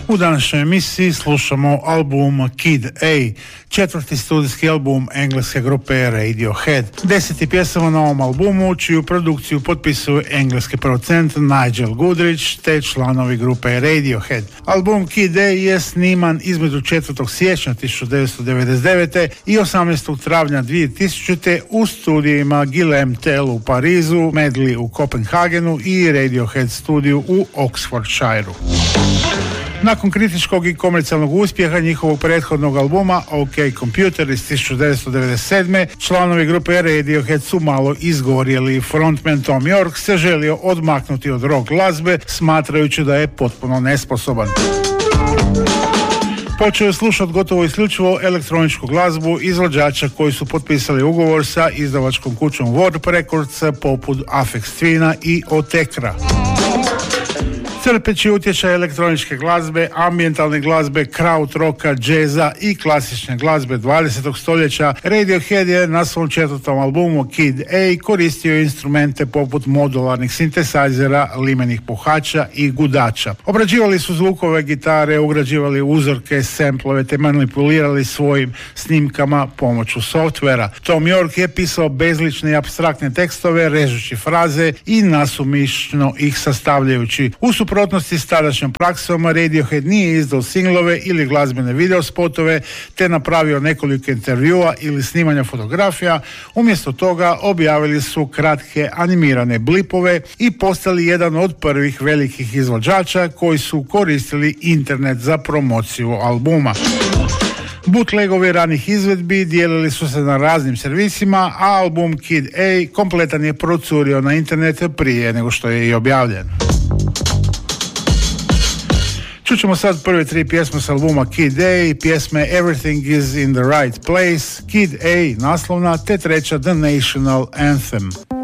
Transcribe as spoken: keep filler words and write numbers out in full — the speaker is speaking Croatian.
U današnjoj emisiji slušamo album Kid A, četvrti studijski album engleske grupe Radiohead. Deseti pjesama na ovom albumu, čiju produkciju potpisuju engleski producent Nigel Goodrich te članovi grupe Radiohead. Album Kid A je sniman između četvrtog siječnja tisuću devetsto devedeset devete i osamnaestog travnja dvije tisućite u studijima Guillaume Tell u Parizu, Medley u Kopenhagenu i Radiohead studiju u Oxfordshireu. Nakon kritičkog i komercijalnog uspjeha njihovog prethodnog albuma OK Computer iz tisuću devetsto devedeset sedme članovi grupe Radiohead su malo izgorjeli. Frontman Thom Yorke se želio odmaknuti od rock glazbe, smatrajući da je potpuno nesposoban. Počeo je slušati gotovo isključivo elektroničku glazbu izvođača koji su potpisali ugovor sa izdavačkom kućom Warp Records poput Aphex Twina i Otekra. Crpeći utječaj elektroničke glazbe, ambijentalne glazbe, krautroka, džeza i klasične glazbe dvadesetog stoljeća, Radiohead je na svom četvrtom albumu Kid A koristio instrumente poput modularnih sintesajzera, limenih puhača i gudača. Obrađivali su zvukove gitare, ugrađivali uzorke, semplove te manipulirali svojim snimkama pomoću softvera. Thom Yorke je pisao bezlične i apstraktne tekstove, režući fraze i nasumišno ih sastavljajući. U suprotnosti s tadašnjom praksom, Radiohead nije izdao singlove ili glazbene videospotove te napravio nekoliko intervjua ili snimanja fotografija. Umjesto toga objavili su kratke animirane blipove i postali jedan od prvih velikih izvođača koji su koristili internet za promociju albuma. Bootlegovi ranih izvedbi dijelili su se na raznim servisima, a album Kid A kompletan je procurio na internet prije nego što je i objavljen. Čućemo sad prve tri pjesme s albuma Kid A, pjesme Everything is in the Right Place, Kid A naslovna, te treća The National Anthem.